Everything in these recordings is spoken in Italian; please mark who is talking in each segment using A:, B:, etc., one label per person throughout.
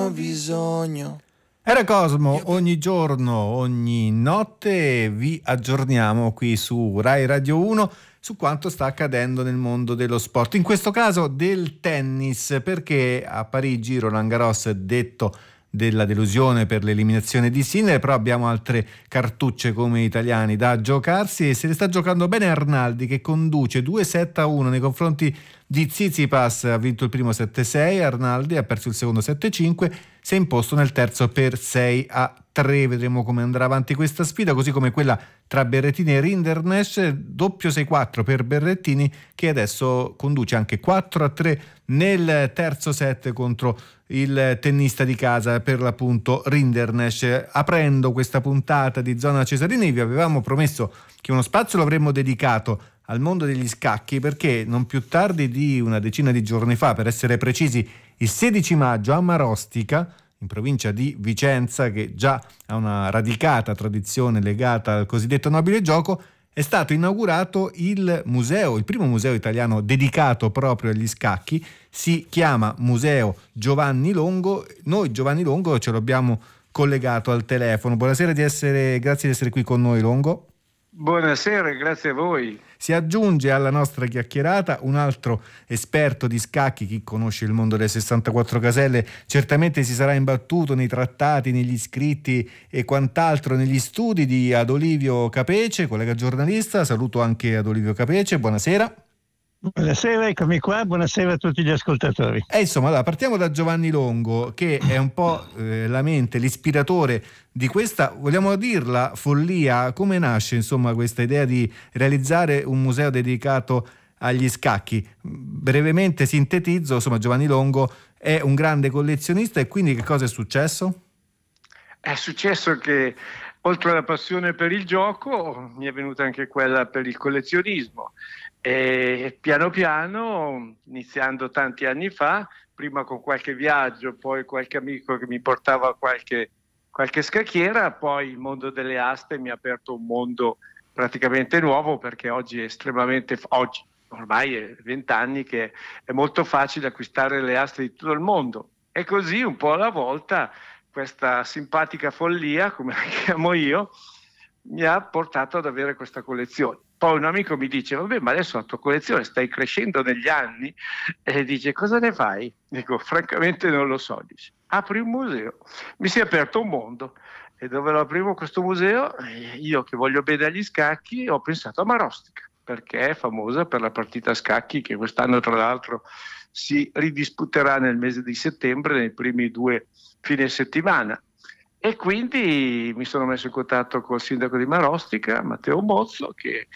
A: hanno bisogno.
B: Era Cosmo, ogni giorno, ogni notte vi aggiorniamo qui su Rai Radio 1 su quanto sta accadendo nel mondo dello sport, in questo caso del tennis, perché a Parigi Roland Garros, detto della delusione per l'eliminazione di Sinner, però abbiamo altre cartucce come italiani da giocarsi e se le sta giocando bene Arnaldi, che conduce 2-7-1 nei confronti di Tsitsipas. Ha vinto il primo 7-6 Arnaldi, ha perso il secondo 7-5, si è imposto nel terzo per 6-3. Vedremo come andrà avanti questa sfida, così come quella tra Berrettini e Rinderknecht, doppio 6-4 per Berrettini, che adesso conduce anche 4-3 nel terzo set contro il tennista di casa, per l'appunto Rinderknecht. Aprendo questa puntata di Zona Cesarini vi avevamo promesso che uno spazio lo avremmo dedicato al mondo degli scacchi, perché non più tardi di una decina di giorni fa, per essere precisi il 16 maggio a Marostica, in provincia di Vicenza, che già ha una radicata tradizione legata al cosiddetto nobile gioco, è stato inaugurato il primo museo italiano dedicato proprio agli scacchi. Si chiama Museo Giovanni Longo. Noi Giovanni Longo ce l'abbiamo collegato al telefono. Buonasera, grazie di essere qui con noi, Longo.
C: Buonasera, grazie a voi.
B: Si aggiunge alla nostra chiacchierata un altro esperto di scacchi. Chi conosce il mondo delle 64 caselle certamente si sarà imbattuto nei trattati, negli scritti e quant'altro, negli studi di Adolivio Capece, collega giornalista. Saluto anche Adolivio Capece, buonasera.
D: Buonasera, eccomi qua, buonasera a tutti gli ascoltatori.
B: Insomma, allora, partiamo da Giovanni Longo, che è un po' la mente, l'ispiratore di questa, vogliamo dirla, follia. Come nasce insomma questa idea di realizzare un museo dedicato agli scacchi? Brevemente sintetizzo, insomma, Giovanni Longo è un grande collezionista, e quindi che cosa è successo?
C: È successo che oltre alla passione per il gioco mi è venuta anche quella per il collezionismo. E piano piano, iniziando tanti anni fa, prima con qualche viaggio, poi qualche amico che mi portava qualche scacchiera, poi il mondo delle aste mi ha aperto un mondo praticamente nuovo, perché oggi ormai è 20 anni che è molto facile acquistare le aste di tutto il mondo. E così un po' alla volta questa simpatica follia, come la chiamo io, mi ha portato ad avere questa collezione. Poi un amico mi dice: vabbè, ma adesso la tua collezione stai crescendo negli anni, e dice: cosa ne fai? Dico: francamente non lo so. Dice: apri un museo. Mi si è aperto un mondo. E dove lo aprivo questo museo? Io, che voglio bene agli scacchi, ho pensato a Marostica, perché è famosa per la partita a scacchi, che quest'anno tra l'altro si ridisputerà nel mese di settembre, nei primi 2 fine settimana. E quindi mi sono messo in contatto col sindaco di Marostica, Matteo Mozzo, che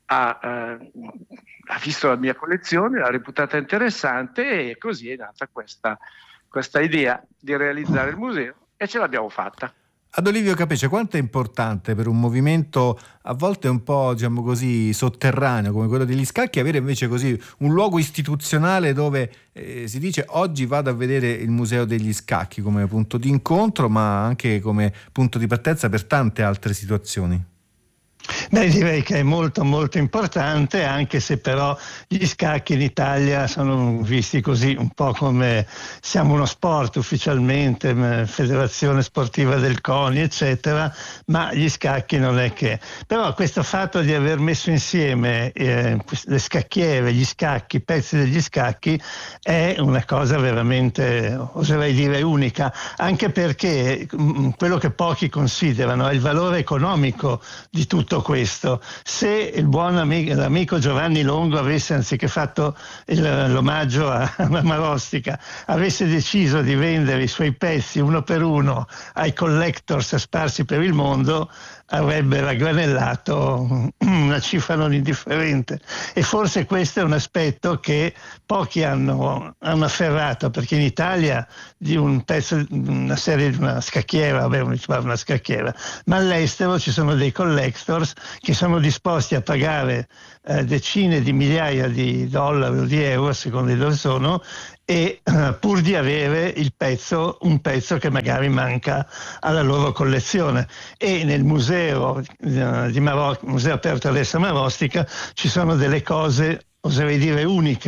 C: ha visto la mia collezione, l'ha reputata interessante, e così è nata questa idea di realizzare il museo, e ce l'abbiamo fatta.
B: Adolivio Capece, quanto è importante per un movimento a volte un po', diciamo così, sotterraneo come quello degli scacchi, avere invece così un luogo istituzionale dove si dice: oggi vado a vedere il Museo degli Scacchi, come punto di incontro, ma anche come punto di partenza per tante altre situazioni?
D: Beh, direi che è molto molto importante, anche se però gli scacchi in Italia sono visti così un po' come siamo uno sport ufficialmente, Federazione Sportiva del CONI eccetera, ma gli scacchi non è che. Però questo fatto di aver messo insieme le scacchiere, gli scacchi, i pezzi degli scacchi è una cosa veramente, oserei dire, unica, anche perché quello che pochi considerano è il valore economico di tutto questo. Se il buon l'amico Giovanni Longo avesse, anziché fatto l'omaggio a Marostica, avesse deciso di vendere i suoi pezzi uno per uno ai collectors sparsi per il mondo, avrebbe raggranellato una cifra non indifferente, e forse questo è un aspetto che pochi hanno afferrato, perché in Italia di un pezzo, una scacchiera, una scacchiera, ma all'estero ci sono dei collectors che sono disposti a pagare decine di migliaia di dollari o di euro, a seconda di dove sono, e pur di avere un pezzo che magari manca alla loro collezione. E nel museo museo aperto adesso a Marostica ci sono delle cose, oserei dire, uniche.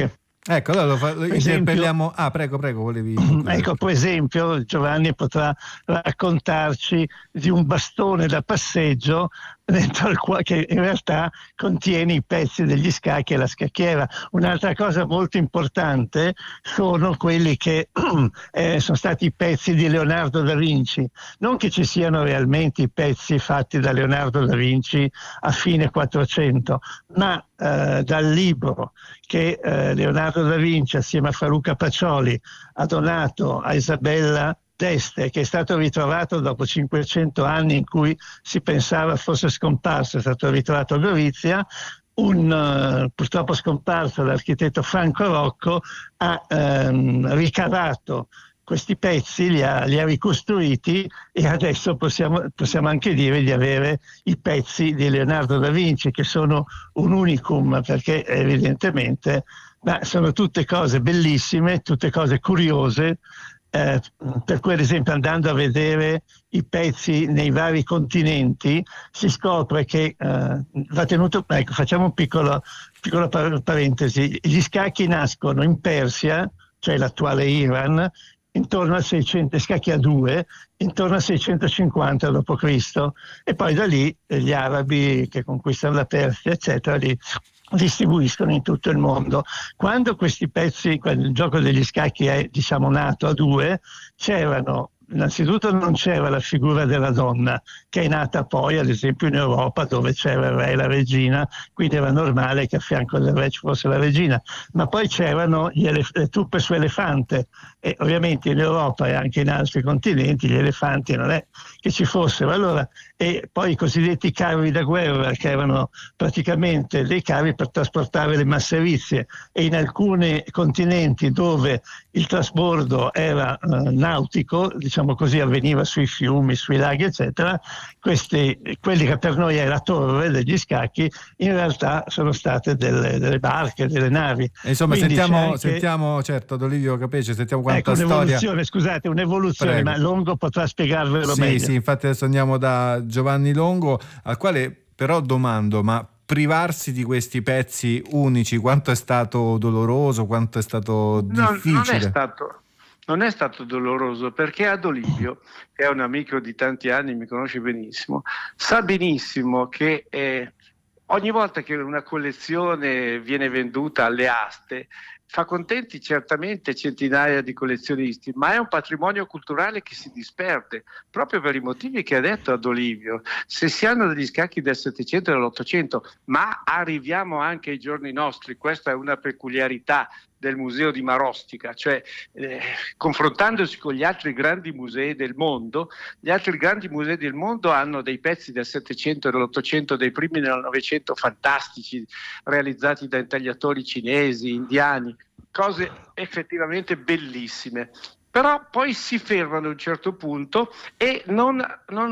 B: Ecco, allora lo interpelliamo. Prego, volevi.
D: Ecco, per esempio, Giovanni potrà raccontarci di un bastone da passeggio dentro il che in realtà contiene i pezzi degli scacchi e la scacchiera. Un'altra cosa molto importante sono quelli che sono stati i pezzi di Leonardo da Vinci. Non che ci siano realmente i pezzi fatti da Leonardo da Vinci a fine 400, ma dal libro che Leonardo da Vinci assieme a Ferruccio Pacioli ha donato a Isabella d'Este, che è stato ritrovato dopo 500 anni in cui si pensava fosse scomparso, è stato ritrovato a Gorizia. Purtroppo scomparso l'architetto Franco Rocco ha ricavato questi pezzi, li ha ricostruiti, e adesso possiamo anche dire di avere i pezzi di Leonardo da Vinci, che sono un unicum, perché evidentemente sono tutte cose bellissime, tutte cose curiose, per cui ad esempio andando a vedere i pezzi nei vari continenti si scopre che va tenuto, ecco, facciamo un piccola parentesi, gli scacchi nascono in Persia, cioè l'attuale Iran, intorno al 600, scacchi a due, intorno al 650 d.C. e poi da lì gli arabi che conquistano la Persia, eccetera, li distribuiscono in tutto il mondo. Quando questi pezzi, il gioco degli scacchi è, diciamo, nato a due, innanzitutto non c'era la figura della donna, che è nata poi ad esempio in Europa, dove c'era il re e la regina, quindi era normale che a fianco del re ci fosse la regina, ma poi c'erano le truppe su elefante, e ovviamente in Europa e anche in altri continenti gli elefanti non è che ci fossero. Allora, e poi i cosiddetti carri da guerra, che erano praticamente dei carri per trasportare le masserizie, e in alcuni continenti dove il trasbordo era nautico, diciamo così, avveniva sui fiumi, sui laghi, eccetera, quelli che per noi è la torre degli scacchi, in realtà sono state delle barche, delle navi.
B: Insomma, sentiamo, certo, ad Olivio Capece, sentiamo quanta
D: un'evoluzione,
B: storia.
D: Scusate, un'evoluzione,
B: Prego.
D: ma Longo potrà spiegarvelo meglio.
B: Sì, infatti adesso andiamo da Giovanni Longo, al quale però domando, ma privarsi di questi pezzi unici, quanto è stato doloroso, quanto è stato difficile?
C: Non è stato doloroso, perché ad Olivio, che è un amico di tanti anni, mi conosce benissimo, sa benissimo che ogni volta che una collezione viene venduta alle aste fa contenti certamente centinaia di collezionisti, ma è un patrimonio culturale che si disperde, proprio per i motivi che ha detto ad Olivio. Se si hanno degli scacchi del 700 e dell'800, ma arriviamo anche ai giorni nostri, questa è una peculiarità del museo di Marostica, cioè confrontandosi con gli altri grandi musei del mondo, gli altri grandi musei del mondo hanno dei pezzi del 700 e dell'800, dei primi del 900 fantastici, realizzati da intagliatori cinesi, indiani, cose effettivamente bellissime. Però poi si fermano a un certo punto e non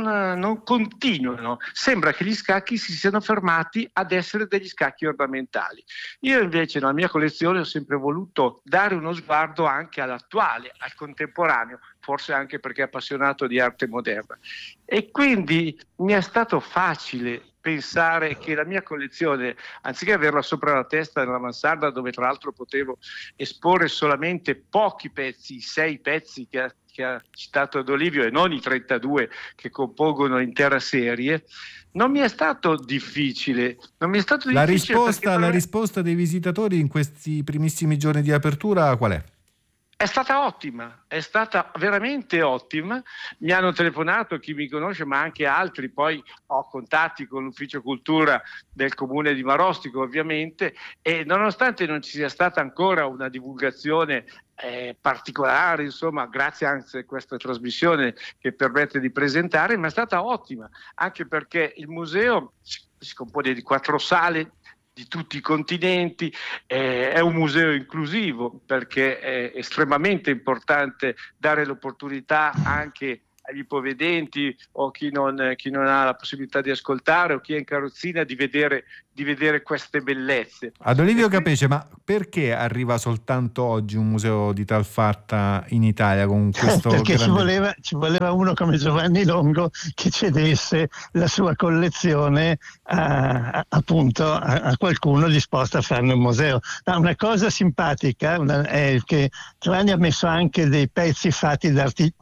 C: continuano. Sembra che gli scacchi si siano fermati ad essere degli scacchi ornamentali. Io invece nella mia collezione ho sempre voluto dare uno sguardo anche all'attuale, al contemporaneo, forse anche perché appassionato di arte moderna. E quindi mi è stato facile pensare che la mia collezione, anziché averla sopra la testa nella mansarda, dove tra l'altro potevo esporre solamente pochi pezzi, i 6 pezzi che ha citato ad Olivio e non i 32 che compongono l'intera serie, non mi è stato difficile.
B: La risposta dei visitatori in questi primissimi giorni di apertura qual è?
C: È stata ottima, è stata veramente ottima. Mi hanno telefonato chi mi conosce, ma anche altri. Poi ho contatti con l'ufficio cultura del comune di Marostico, ovviamente, e nonostante non ci sia stata ancora una divulgazione particolare, insomma, grazie anche a questa trasmissione che permette di presentare, ma è stata ottima, anche perché il museo si compone di 4 sale di tutti i continenti, è un museo inclusivo perché è estremamente importante dare l'opportunità anche agli ipovedenti o chi non ha la possibilità di ascoltare o chi è in carrozzina di vedere queste bellezze.
B: Ad Olivio Capece, ma perché arriva soltanto oggi un museo di tal fatta in Italia con questo
D: perché
B: grande...
D: ci voleva uno come Giovanni Longo che cedesse la sua collezione appunto a qualcuno disposto a farne un museo. Ma una cosa simpatica è che Giovanni ha messo anche dei pezzi fatti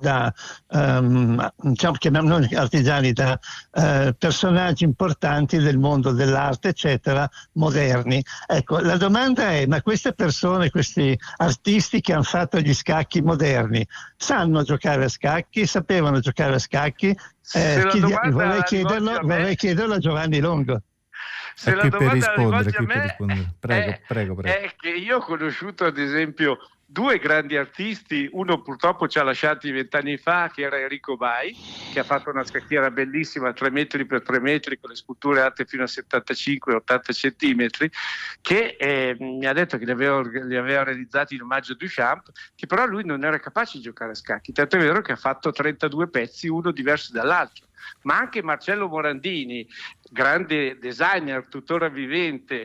D: diciamo, chiamiamoli artigiani, da personaggi importanti del mondo dell'arte, eccetera, moderni. Ecco, la domanda è: ma queste persone, questi artisti che hanno fatto gli scacchi moderni, sanno giocare a scacchi? Sapevano giocare a scacchi? Vorrei chiederlo a Giovanni Longo.
C: Se la domanda rivolge a me,
B: prego.
C: È che io ho conosciuto ad esempio due grandi artisti, uno purtroppo ci ha lasciati 20 anni fa, che era Enrico Bai, che ha fatto una scacchiera bellissima 3 metri per 3 metri con le sculture alte fino a 75-80 centimetri, che mi ha detto che li aveva realizzati in omaggio a Duchamp, che però lui non era capace di giocare a scacchi, tanto è vero che ha fatto 32 pezzi, uno diverso dall'altro. Ma anche Marcello Morandini, grande designer, tuttora vivente,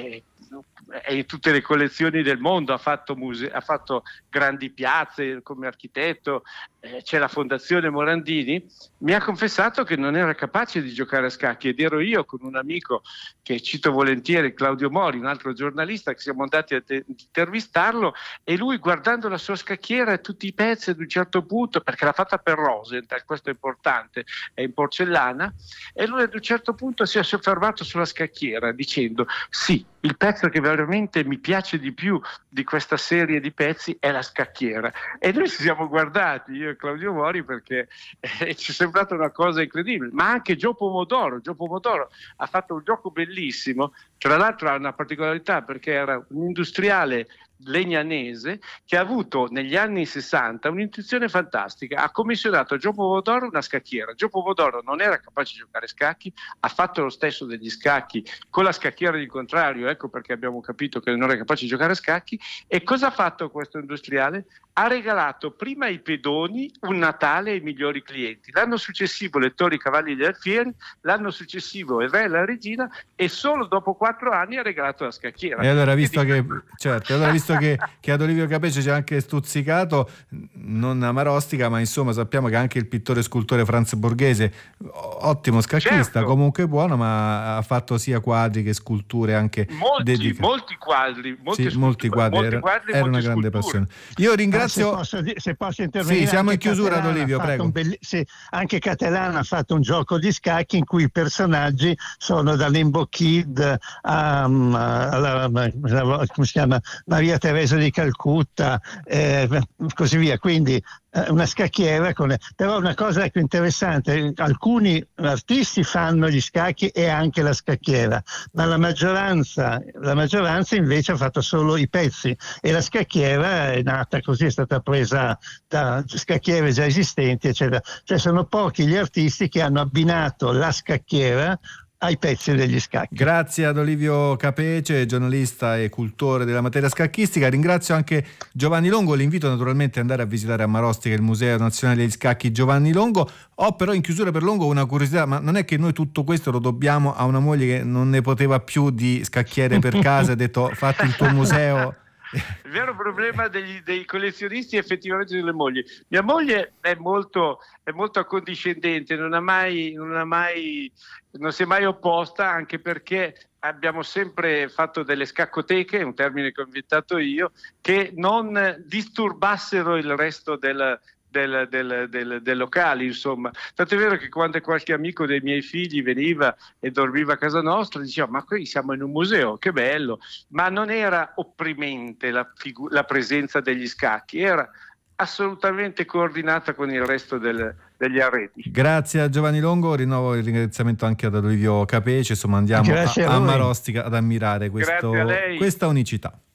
C: è in tutte le collezioni del mondo, ha fatto grandi piazze come architetto, c'è la Fondazione Morandini, mi ha confessato che non era capace di giocare a scacchi, ed ero io con un amico che cito volentieri, Claudio Mori, un altro giornalista, che siamo andati a intervistarlo, e lui, guardando la sua scacchiera e tutti i pezzi, ad un certo punto, perché l'ha fatta per Rosenthal, questo è importante, è in porcellana, e lui ad un certo punto si è soffermato sulla scacchiera dicendo: sì, il pezzo che veramente mi piace di più di questa serie di pezzi è la scacchiera. E noi ci siamo guardati, io e Claudio Mori, perché ci è sembrata una cosa incredibile. Ma anche Gio Pomodoro ha fatto un gioco bellissimo, tra l'altro ha una particolarità perché era un industriale legnanese che ha avuto negli anni 60 un'intuizione fantastica, ha commissionato a Gio Pomodoro una scacchiera. Gio Pomodoro non era capace di giocare a scacchi, ha fatto lo stesso degli scacchi con la scacchiera di contrario, ecco perché abbiamo capito che non era capace di giocare a scacchi. E cosa ha fatto questo industriale? Ha regalato prima ai pedoni un Natale ai migliori clienti, l'anno successivo le Torri, i Cavalli e gli Alfieri, l'anno successivo il Re e la Regina, e solo dopo 4 anni ha regalato la scacchiera.
B: E allora, visto che ad Olivio Capece ci ha anche stuzzicato, non a Marostica, ma insomma sappiamo che anche il pittore e scultore Franz Borghese, ottimo scacchista, certo, comunque buono, ma ha fatto sia quadri che sculture anche
C: molti quadri,
B: era una grande passione. Io ringrazio.
D: Se posso intervenire.
B: Sì, siamo in chiusura, ad Olivio, prego.
D: Anche Catalano ha fatto un gioco di scacchi in cui i personaggi sono da Limbo Kid come si chiama, Maria Teresa di Calcutta, così via. Quindi una scacchiera però una cosa interessante: alcuni artisti fanno gli scacchi e anche la scacchiera, ma la maggioranza invece ha fatto solo i pezzi, e la scacchiera è nata così, è stata presa da scacchiere già esistenti, eccetera. Cioè sono pochi gli artisti che hanno abbinato la scacchiera ai pezzi degli scacchi.
B: Grazie ad Olivio Capece, giornalista e cultore della materia scacchistica. Ringrazio anche Giovanni Longo. L'invito naturalmente ad andare a visitare a Marostica il Museo Nazionale degli Scacchi Giovanni Longo. Ho però in chiusura per Longo una curiosità: ma non è che noi tutto questo lo dobbiamo a una moglie che non ne poteva più di scacchiere per casa e ha detto fatti il tuo museo?
C: Il vero problema dei collezionisti è effettivamente delle mogli. Mia moglie è molto accondiscendente, non si è mai opposta, anche perché abbiamo sempre fatto delle scaccoteche, un termine che ho inventato io, che non disturbassero il resto del locale, insomma. Tanto è vero che quando qualche amico dei miei figli veniva e dormiva a casa nostra, diceva: ma qui siamo in un museo, che bello. Ma non era opprimente la presenza degli scacchi, era assolutamente coordinata con il resto degli arredi.
B: Grazie a Giovanni Longo, rinnovo il ringraziamento anche ad Olivio Capece, insomma andiamo a Marostica ad ammirare questa unicità.